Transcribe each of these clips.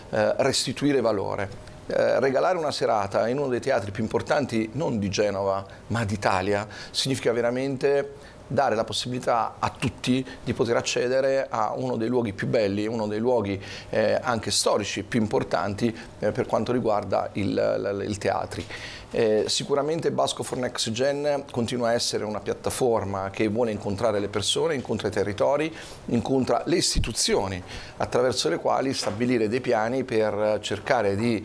restituire valore. Regalare una serata in uno dei teatri più importanti non di Genova ma d'Italia significa veramente dare la possibilità a tutti di poter accedere a uno dei luoghi più belli, uno dei luoghi anche storici più importanti per quanto riguarda il teatri. Sicuramente Basco for Next Gen continua a essere una piattaforma che vuole incontrare le persone, incontra i territori, incontra le istituzioni, attraverso le quali stabilire dei piani per cercare di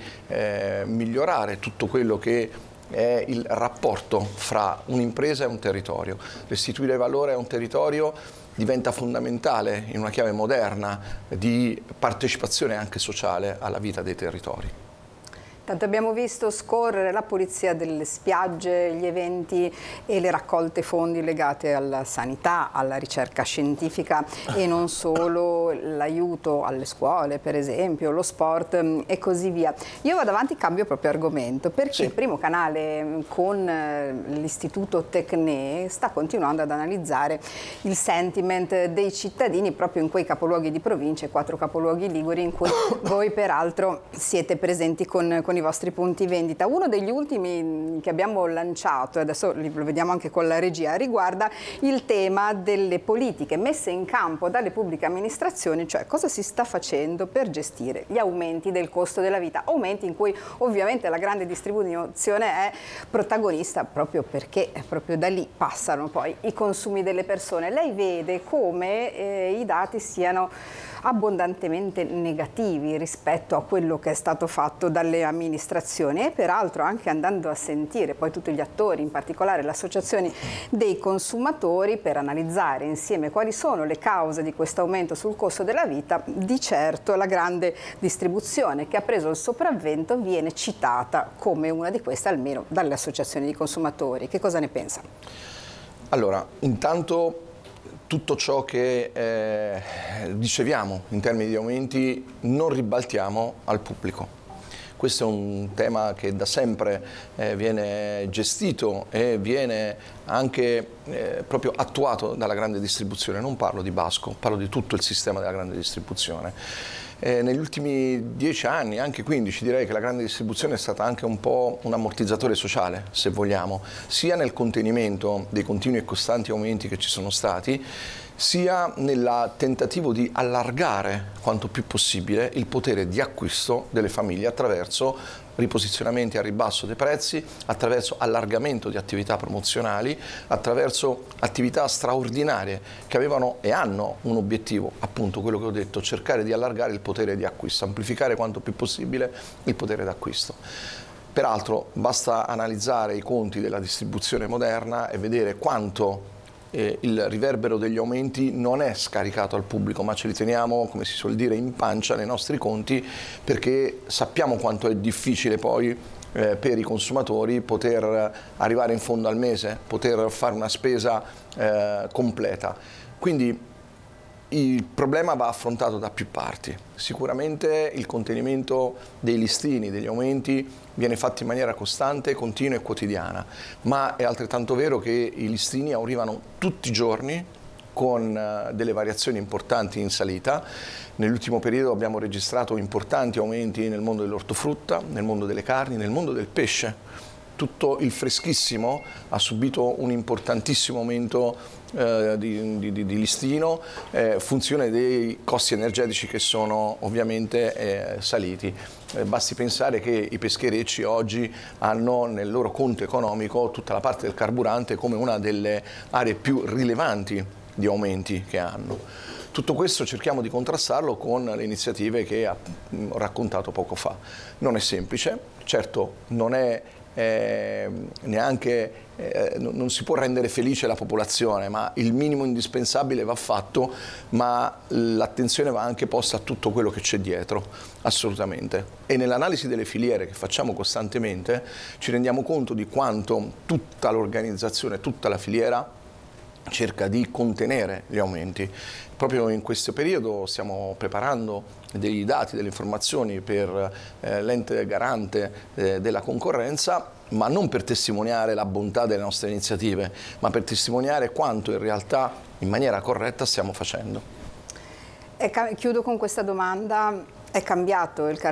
migliorare tutto quello che è il rapporto fra un'impresa e un territorio. Restituire valore a un territorio diventa fondamentale in una chiave moderna di partecipazione anche sociale alla vita dei territori. Tanto abbiamo visto scorrere la pulizia delle spiagge, gli eventi e le raccolte fondi legate alla sanità, alla ricerca scientifica e non solo, l'aiuto alle scuole per esempio, lo sport e così via. Io vado avanti, cambio proprio argomento, perché sì. Il primo canale con l'istituto Tecne sta continuando ad analizzare il sentiment dei cittadini proprio in quei capoluoghi di provincia, 4 capoluoghi liguri in cui voi peraltro siete presenti con i vostri punti vendita. Uno degli ultimi che abbiamo lanciato, e adesso lo vediamo anche con la regia, riguarda il tema delle politiche messe in campo dalle pubbliche amministrazioni, cioè cosa si sta facendo per gestire gli aumenti del costo della vita, aumenti in cui ovviamente la grande distribuzione è protagonista proprio perché proprio da lì passano poi i consumi delle persone. Lei vede come i dati siano abbondantemente negativi rispetto a quello che è stato fatto dalle amministrazioni e peraltro anche andando a sentire poi tutti gli attori, in particolare le associazioni dei consumatori, per analizzare insieme quali sono le cause di questo aumento sul costo della vita. Di certo la grande distribuzione che ha preso il sopravvento viene citata come una di queste, almeno dalle associazioni di consumatori. Che cosa ne pensa? Allora, intanto tutto ciò che riceviamo in termini di aumenti non ribaltiamo al pubblico. Questo è un tema che da sempre viene gestito e viene anche proprio attuato dalla grande distribuzione. Non parlo di Basco, parlo di tutto il sistema della grande distribuzione. Negli ultimi 10 anni, anche 15, direi che la grande distribuzione è stata anche un po' un ammortizzatore sociale, se vogliamo, sia nel contenimento dei continui e costanti aumenti che ci sono stati, sia nel tentativo di allargare quanto più possibile il potere di acquisto delle famiglie attraverso riposizionamenti a ribasso dei prezzi, attraverso allargamento di attività promozionali, attraverso attività straordinarie che avevano e hanno un obiettivo, appunto quello che ho detto, cercare di allargare il potere di acquisto, amplificare quanto più possibile il potere d'acquisto. Peraltro basta analizzare i conti della distribuzione moderna e vedere quanto il riverbero degli aumenti non è scaricato al pubblico, ma ce li teniamo, come si suol dire, in pancia nei nostri conti, perché sappiamo quanto è difficile poi per i consumatori poter arrivare in fondo al mese, poter fare una spesa completa. Quindi il problema va affrontato da più parti. Sicuramente il contenimento dei listini, degli aumenti, viene fatto in maniera costante, continua e quotidiana, ma è altrettanto vero che i listini arrivano tutti i giorni con delle variazioni importanti in salita. Nell'ultimo periodo abbiamo registrato importanti aumenti nel mondo dell'ortofrutta, nel mondo delle carni, nel mondo del pesce. Tutto il freschissimo ha subito un importantissimo aumento di listino, funzione dei costi energetici che sono ovviamente saliti. Basti pensare che i pescherecci oggi hanno nel loro conto economico tutta la parte del carburante come una delle aree più rilevanti di aumenti che hanno. Tutto questo cerchiamo di contrastarlo con le iniziative che ho raccontato poco fa. Non è semplice, certo non è neanche non si può rendere felice la popolazione, ma il minimo indispensabile va fatto, ma l'attenzione va anche posta a tutto quello che c'è dietro, assolutamente. E nell'analisi delle filiere che facciamo costantemente ci rendiamo conto di quanto tutta l'organizzazione, tutta la filiera cerca di contenere gli aumenti. Proprio in questo periodo stiamo preparando dei dati, delle informazioni per l'ente garante della concorrenza, ma non per testimoniare la bontà delle nostre iniziative, ma per testimoniare quanto in realtà in maniera corretta stiamo facendo. Chiudo con questa domanda. È cambiato il